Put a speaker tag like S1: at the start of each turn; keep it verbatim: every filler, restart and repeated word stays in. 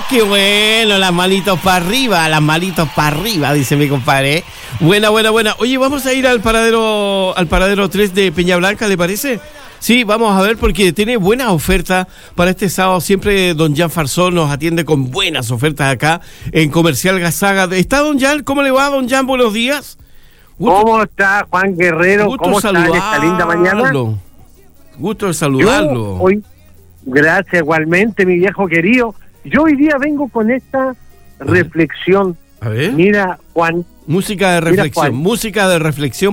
S1: qué bueno, las manitos para arriba, las manitos para arriba, dice mi compadre. Buena, buena, buena. Oye, vamos a ir al paradero al paradero tres de Peña Blanca, ¿le parece? Sí, vamos a ver porque tiene buenas ofertas para este sábado. Siempre don Jan Farsón nos atiende con buenas ofertas acá en Comercial Gazaga. ¿Está don Jan? ¿Cómo le va, don Jan? Buenos días.
S2: Gusto, ¿Cómo está Juan Guerrero? ¿Cómo está en esta linda mañana?
S1: Gusto de saludarlo.
S2: Yo hoy, gracias igualmente, mi viejo querido. Yo hoy día vengo con esta reflexión.
S1: A ver.
S2: Mira, Juan.
S1: Música de reflexión, música de reflexión.